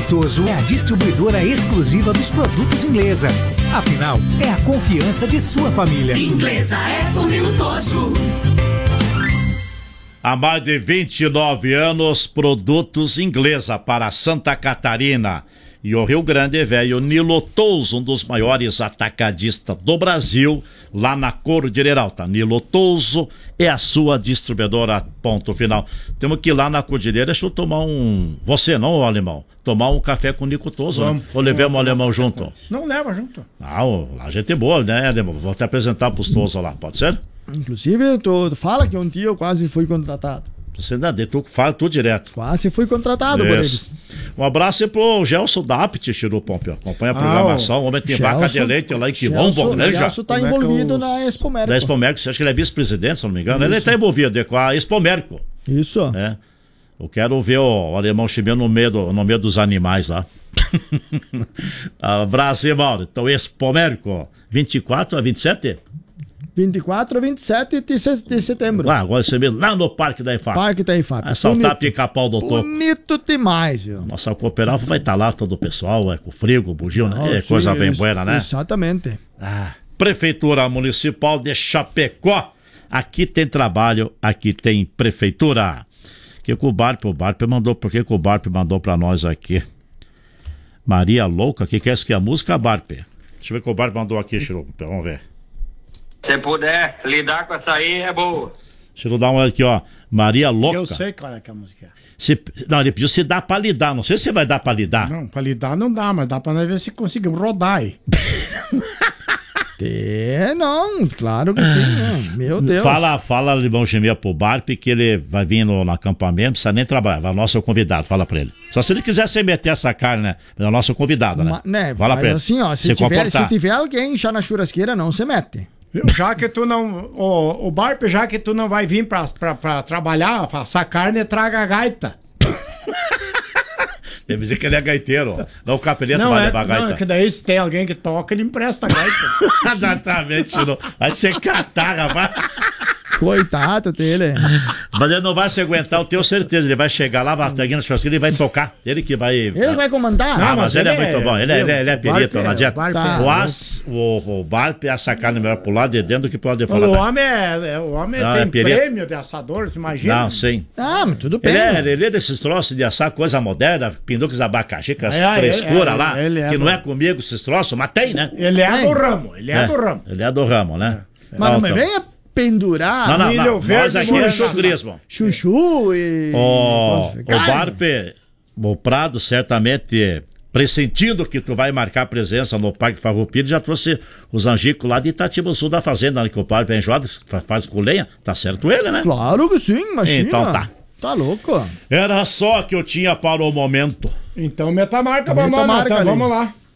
Toso é a distribuidora exclusiva dos produtos Inglesa. Afinal, é a confiança de sua família. Inglesa é do Nilo Toso. Há mais de 29 anos, produtos Inglesa para Santa Catarina e o Rio Grande Velho. Nilo Toso, um dos maiores atacadistas do Brasil, lá na Cordilheira Alta. Nilo Toso é a sua distribuidora, ponto final. Temos que ir lá na Cordilheira, deixa eu tomar você não, alemão, tomar um café com o Nico Toso, né? Ou levemos o alemão junto? Não leva junto. Não, lá a gente é boa, né, alemão? Vou te apresentar pros Toso lá, pode ser? Inclusive, tu fala que um dia eu quase fui contratado. Você ainda tu fala tudo direto. Quase fui contratado por eles. Um abraço pro Gelson da Apte, Chiru Pompeu. Acompanha a programação. O homem tem vaca de leite lá em Quilombo, né? O Gelson tá envolvido na Expomerco. Na Expomerco, você acha que ele é vice-presidente, se não me engano? Isso. Ele tá envolvido com a Expomerco. Isso. É. Eu quero ver o alemão chimeno no meio dos animais lá. Abraço, irmão. Então, Expomerco, 24 a 27? 24 a 27 de setembro. Agora você vê lá no Parque da IFAP. Parque da IFAP. Assaltar pica-pau do toco. Bonito demais, viu? Nossa cooperativa vai estar lá, todo o pessoal, com frigo, bugio, né? É coisa bem boa, né? Exatamente. Prefeitura Municipal de Chapecó. Aqui tem trabalho, aqui tem prefeitura. Que o Barp mandou, por que o Barp mandou pra nós aqui? Maria Louca, que é a música, Barp? Deixa eu ver o que o Barp mandou aqui, Chiru. Vamos ver. Se puder lidar com essa aí, é boa. Deixa eu dar uma olhada aqui, ó. Maria Louca. Eu sei qual é que é a música. Não, ele pediu se dá pra lidar. Não sei se vai dar pra lidar. Não, pra lidar não dá, mas dá pra nós ver se conseguimos rodar aí. Não, claro que sim. Meu Deus. Fala Limão Gemia pro Barp que ele vai vir no acampamento, não precisa nem trabalhar. Vai o nosso convidado, fala pra ele. Só se ele quiser se meter essa carne, né? É o nosso convidado, né? Fala pra ele. Assim, ó, se tiver alguém já na churrasqueira, não se mete. Já que tu não. O Barp, já que tu não vai vir pra trabalhar, assar carne, traga a gaita. Deve dizer que ele é gaiteiro. Não, o capeleta vai levar a gaita. Não, que daí se tem alguém que toca, ele empresta a gaita. Exatamente, não. Vai ser catar, rapaz. Coitado dele. Mas ele não vai se aguentar, eu tenho certeza. Ele vai chegar lá, vai na churrasqueira, ele vai tocar. Ele que vai. Ele vai comandar. Não, mas ele é muito bom. Ele é perito, não adianta. O Barp é essa carne melhor pro lado de dentro do que pro lado de fora. O homem tem prêmio de assador, você imagina? Não, sim. Mas tudo bem. Ele é desses troços de assar coisa moderna, pinduques abacaxi, com as frescuras lá, que não é comigo esses troços, mas tem, né? Ele é do ramo, ele é do ramo, né? Mas não venha pendurar milho verde, nós aqui é chucrismo. Chuchu e... O Barp, o Prado, certamente, pressentindo que tu vai marcar presença no Parque Farroupilha, já trouxe os angicos lá de Itatiba-Sul da fazenda, né, que o Barp é enjoado, faz com lenha, tá certo ele, né? Claro que sim, imagina. Então tá. Tá louco. Era só que eu tinha para o momento. Então meta a marca, vamos lá.